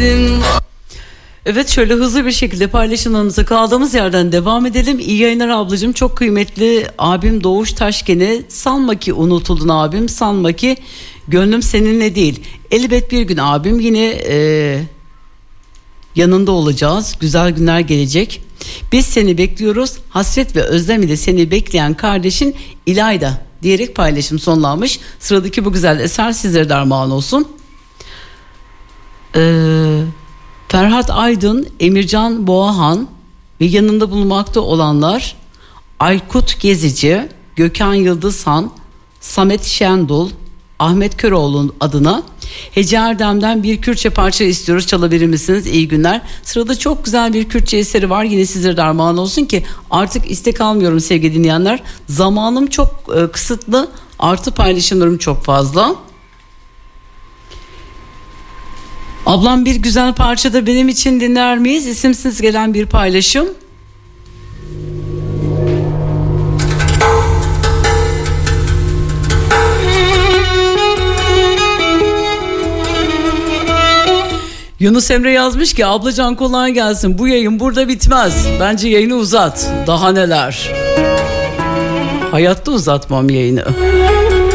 Evet, şöyle hızlı bir şekilde paylaşımlarımıza kaldığımız yerden devam edelim. İyi yayınlar ablacığım. Çok kıymetli abim Doğuş Taşken'e, sanma ki unutuldun abim, sanma ki gönlüm seninle değil. Elbet bir gün abim yine yanında olacağız. Güzel günler gelecek. Biz seni bekliyoruz. Hasret ve özlem ile seni bekleyen kardeşin İlayda diyerek paylaşım sonlanmış. Sıradaki bu güzel eser sizlere derman olsun. Ferhat Aydın, Emircan Boğahan ve yanında bulunmakta olanlar Aykut Gezici, Gökhan Yıldızhan, Samet Şendul, Ahmet Köroğlu adına Hece Erdem'den bir Kürtçe parça istiyoruz. Çalabilir misiniz? İyi günler. Sırada çok güzel bir Kürtçe eseri var. Yine sizlere derman olsun ki artık istek almıyorum sevgili dinleyenler. Zamanım çok kısıtlı. Artı paylaşımlarım çok fazla. Ablam bir güzel parça da benim için dinler miyiz? İsimsiz gelen bir paylaşım. Yunus Emre yazmış ki ablacan kolay gelsin, bu yayın burada bitmez. Bence yayını uzat. Daha neler. Hayatta uzatmam yayını.